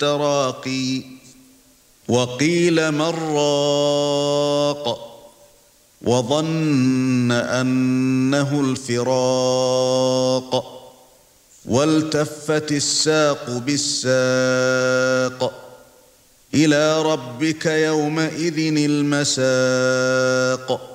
التراقي وقيل من راق وظن أنه الفراق والتفت الساق بالساق إلى ربك يومئذ المساق